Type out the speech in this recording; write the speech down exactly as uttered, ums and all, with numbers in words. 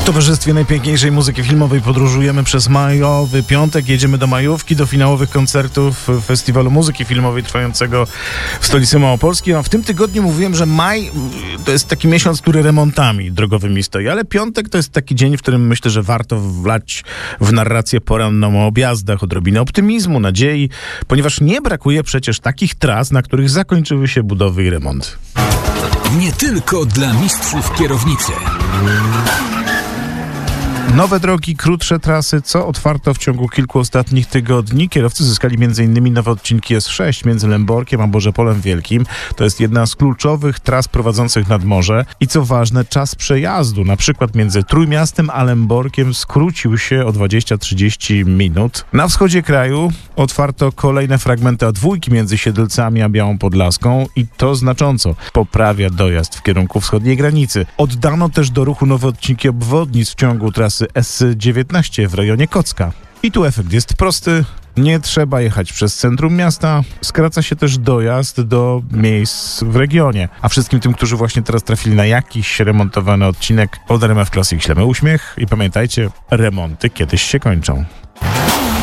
towarzystwie najpiękniejszej muzyki filmowej podróżujemy przez majowy piątek. Jedziemy do majówki, do finałowych koncertów Festiwalu Muzyki Filmowej trwającego w stolicy Małopolskiej. A w tym tygodniu mówiłem, że maj to jest taki miesiąc, który remontami drogowymi stoi, ale piątek to jest taki dzień, w którym myślę, że warto wlać w narrację poranną o objazdach, odrobinę optymizmu, nadziei, ponieważ nie brakuje przecież takich tras, na których zakończyły się budowy i remonty. Nie tylko dla mistrzów kierownicy. Nowe drogi, krótsze trasy, co otwarto w ciągu kilku ostatnich tygodni. Kierowcy zyskali między innymi nowe odcinki S sześć między Lęborkiem a Bożepolem Wielkim. To jest jedna z kluczowych tras prowadzących nad morze. I co ważne, czas przejazdu, na przykład między Trójmiastem a Lęborkiem, skrócił się o dwadzieścia do trzydziestu minut. Na wschodzie kraju otwarto kolejne fragmenty A dwa między Siedlcami a Białą Podlaską i to znacząco poprawia dojazd w kierunku wschodniej granicy. Oddano też do ruchu nowe odcinki obwodnic w ciągu trasy S dziewiętnaście w rejonie Kocka. I tu efekt jest prosty. Nie trzeba jechać przez centrum miasta. Skraca się też dojazd do miejsc w regionie. A wszystkim tym, którzy właśnie teraz trafili na jakiś remontowany odcinek, od R M F Classic ślemy uśmiech i pamiętajcie, remonty kiedyś się kończą.